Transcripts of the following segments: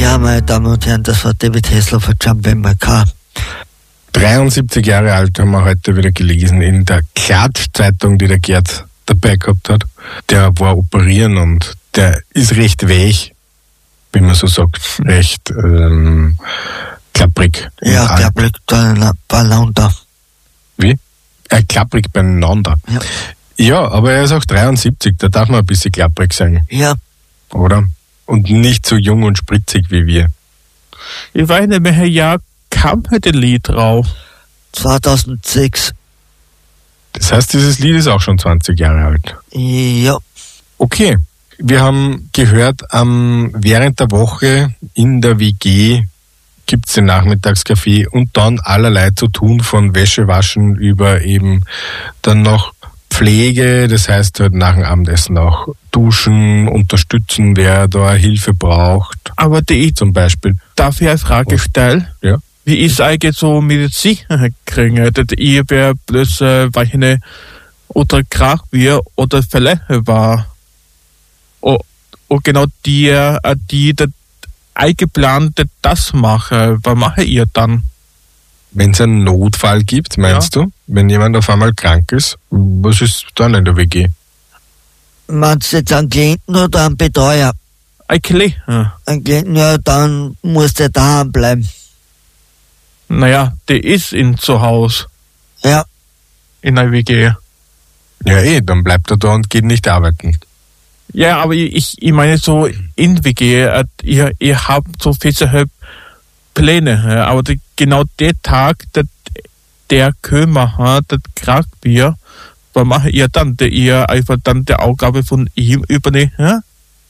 Ja, meine Damen und Herren, das war David Hasler von Jumping Car. 73 Jahre alt, haben wir heute wieder gelesen in der Klatsch-Zeitung, die der Gerd dabei gehabt hat. Der war operieren und der ist recht weich, wie man so sagt, recht klapprig. Ja, klapprig beieinander. Wie? Klapprig beieinander. Ja. Ja, aber er ist auch 73, da darf man ein bisschen klapprig sein. Ja. Oder? Und nicht so jung und spritzig wie wir. Ich weiß nicht, welches Jahr kam heute Lied drauf? 2006. Das heißt, dieses Lied ist auch schon 20 Jahre alt. Ja. Okay. Wir haben gehört, während der Woche in der WG gibt es den Nachmittagskaffee und dann allerlei zu tun, von Wäsche waschen über eben dann noch Pflege, das heißt halt nach dem Abendessen auch duschen, unterstützen, wer da Hilfe braucht. Aber zum Beispiel. Darf ich eine Frage stellen? Ja. Wie ist eigentlich so Medizin kriegen? Dass ich wäre bloß, weil ich eine oder krank wir oder Verletzung war. Und genau die das eingeplante das machen, was mache ihr dann? Wenn es einen Notfall gibt, meinst du? Wenn jemand auf einmal krank ist, was ist dann in der WG? Meinst du jetzt einen Klienten oder einen Betreuer? Ein Klienten. Ein Klienten, ja, dann muss der daheim bleiben. Naja, der ist zu Hause. Ja. In der WG. Ja, dann bleibt er da und geht nicht arbeiten. Ja, aber ich meine so in WG, ihr habt so viele Pläne, aber genau der Tag, der Kümmer, das krank wir, was macht ihr dann? Der ihr einfach dann die Aufgabe von ihm übernimmt? Ja?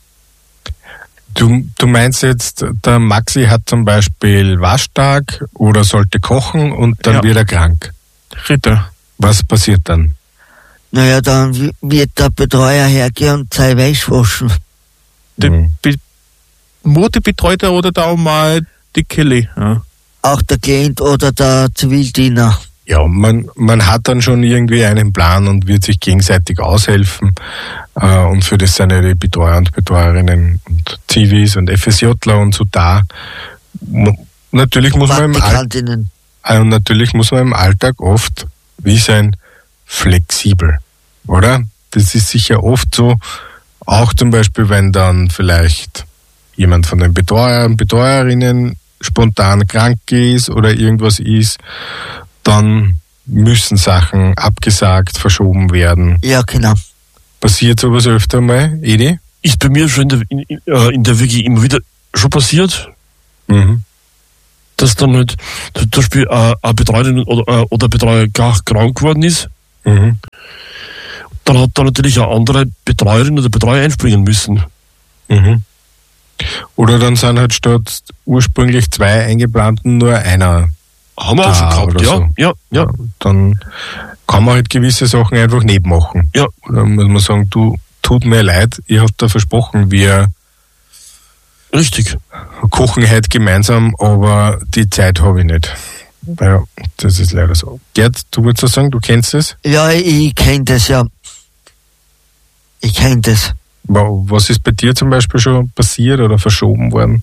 Du meinst jetzt, der Maxi hat zum Beispiel Waschtag oder sollte kochen und dann wird er krank. Ritter. Was passiert dann? Naja, dann wird der Betreuer hergehen und seine Wäsche waschen. Der Mutter betreut er oder da mal die Kelly? Ja. Auch der Klient oder der Zivildiener. Ja, man hat dann schon irgendwie einen Plan und wird sich gegenseitig aushelfen. Und für das sind ja die Betreuer und Betreuerinnen und Zivis und FSJler und so da. Natürlich muss man im Alltag oft wie sein flexibel, oder? Das ist sicher oft so, auch zum Beispiel, wenn dann vielleicht jemand von den Betreuern und Betreuerinnen spontan krank ist oder irgendwas ist, dann müssen Sachen abgesagt, verschoben werden. Ja, genau. Passiert sowas öfter mal, Edi? Ist bei mir schon in der WG immer wieder schon passiert, dass dann halt zum Beispiel eine Betreuerin oder Betreuer gar krank geworden ist. Dann hat da natürlich eine andere Betreuerin oder Betreuer einspringen müssen. Oder dann sind halt statt ursprünglich 2 eingeplanten nur einer. Haben wir auch schon gehabt, so. Ja. Dann kann man halt gewisse Sachen einfach nicht machen. Ja. Oder muss man sagen, du, tut mir leid, ihr habt da versprochen, wir richtig kochen heute gemeinsam, aber die Zeit habe ich nicht. Ja, das ist leider so. Gerd, du wolltest das sagen, du kennst das? Ja, ich kenne das, ja. Ich kenne das. Was ist bei dir zum Beispiel schon passiert oder verschoben worden?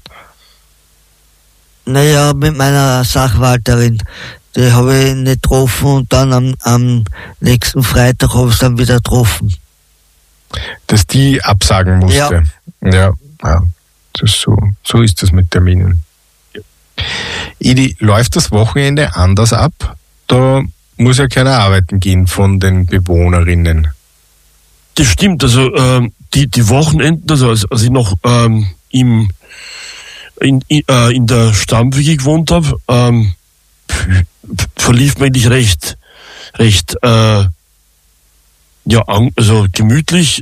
Naja, mit meiner Sachwalterin. Die habe ich nicht getroffen und dann am nächsten Freitag habe ich es dann wieder getroffen. Dass die absagen musste? Ja. Das ist so ist das mit Terminen. Edi, läuft das Wochenende anders ab? Da muss ja keiner arbeiten gehen von den Bewohnerinnen. Das stimmt, also die Wochenenden, also als ich noch in der Stamm-WG gewohnt habe, verlief mir eigentlich recht also gemütlich.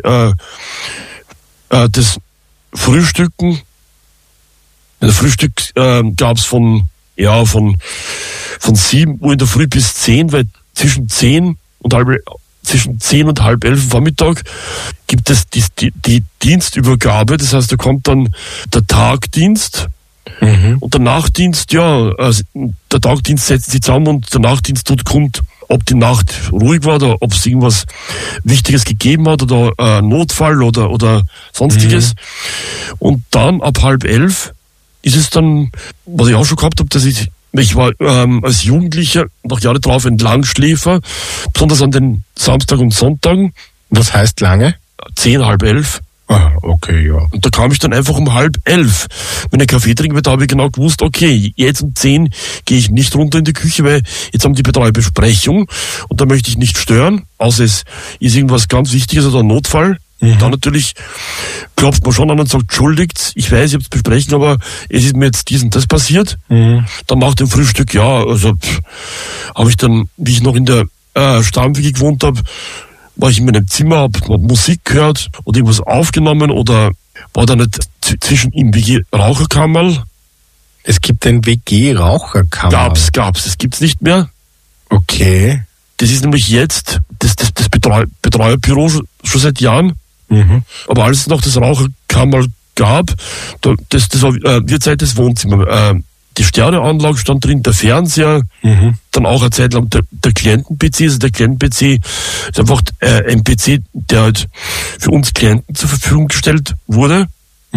Das Frühstücken, das Frühstück gab es von 7 Uhr in der Früh bis 10, weil zwischen 10 und halb 11 Vormittag gibt es die Dienstübergabe, das heißt, da kommt dann der Tagdienst und der Nachtdienst, also der Tagdienst setzt sich zusammen und der Nachtdienst tut kund, ob die Nacht ruhig war oder ob es irgendwas Wichtiges gegeben hat oder Notfall oder sonstiges. Und dann ab halb 11 ist es dann, was ich auch schon gehabt habe, dass ich war als Jugendlicher noch Jahre drauf ein Langschläfer, besonders an den Samstag und Sonntagen. Was heißt lange? 10, halb 11. Ah, okay, ja. Und da kam ich dann einfach um 10:30. Wenn ich Kaffee trinken will, da habe ich genau gewusst, okay, jetzt um 10 gehe ich nicht runter in die Küche, weil jetzt haben die Betreuer Besprechung und da möchte ich nicht stören, außer es ist irgendwas ganz Wichtiges oder ein Notfall. Dann natürlich klopft man schon an und sagt, entschuldigt, ich weiß, ihr habt es besprechen, aber es ist mir jetzt dies und das passiert. Dann nach dem Frühstück, ja, also habe ich dann, wie ich noch in der Stammwiege gewohnt habe, war ich in meinem Zimmer, habe Musik gehört oder irgendwas aufgenommen oder war da nicht zwischen im WG Raucherkammerl? Es gibt ein WG-Raucherkammerl. Gab's. Es gibt's nicht mehr. Okay. Das ist nämlich jetzt das Betreuerbüro schon seit Jahren. Aber als es noch das Raucherkammerl gab, das war wir Zeit das Wohnzimmer. Die Stereoanlage stand drin, der Fernseher, dann auch eine Zeit lang der Klienten-PC. Also der Klienten-PC ist einfach ein PC, der halt für uns Klienten zur Verfügung gestellt wurde.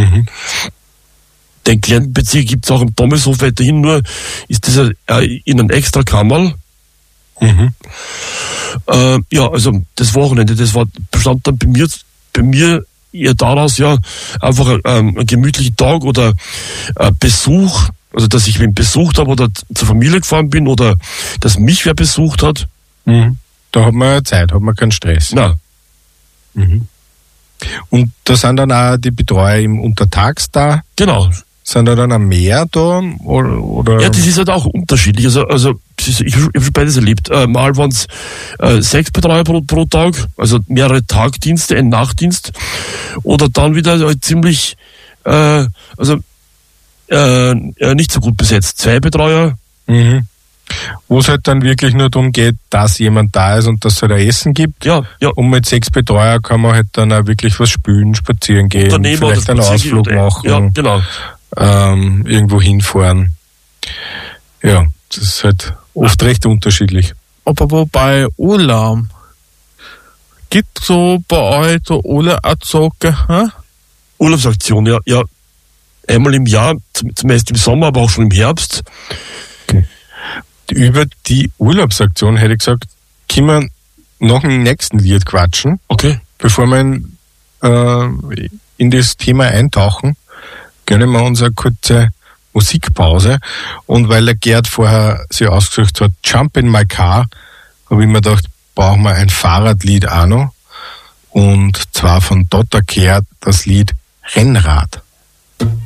Den Klienten-PC gibt es auch im Thomashof weiterhin, nur ist das in einem extra Kammerl. Ja, also das Wochenende, bestand dann bei mir eher daraus, ja, einfach ein gemütlicher Tag oder Besuch, also dass ich wen besucht habe oder zur Familie gefahren bin oder dass mich wer besucht hat. Da hat man ja Zeit, hat man keinen Stress. Na. Und da sind dann auch die Betreuer im Untertags da? Genau. Sind da dann auch mehr da? Oder? Ja, das ist halt auch unterschiedlich. Also ich habe schon beides erlebt. Mal waren es 6 Betreuer pro Tag, also mehrere Tagdienste, ein Nachtdienst. Oder dann wieder halt ziemlich, nicht so gut besetzt. 2 Betreuer. Wo es halt dann wirklich nur darum geht, dass jemand da ist und dass es halt ein Essen gibt. Ja. Und mit 6 Betreuer kann man halt dann auch wirklich was spülen, spazieren gehen, vielleicht einen Ausflug machen. Ja, genau. Irgendwo hinfahren. Ja, das ist halt oft recht unterschiedlich. Aber wobei Urlaub, gibt so bei euch so Urlaubsaktionen? Urlaubsaktion, ja. Einmal im Jahr, zumeist im Sommer, aber auch schon im Herbst. Okay. Über die Urlaubsaktion hätte ich gesagt, können wir noch im nächsten Lied quatschen. Okay. Bevor wir in das Thema eintauchen, gönnen wir uns eine kurze Musikpause. Und weil der Gerd vorher sich ausgesucht hat, Jump in my car, habe ich mir gedacht, brauchen wir ein Fahrradlied auch noch. Und zwar von Dr. Kehr das Lied Rennrad.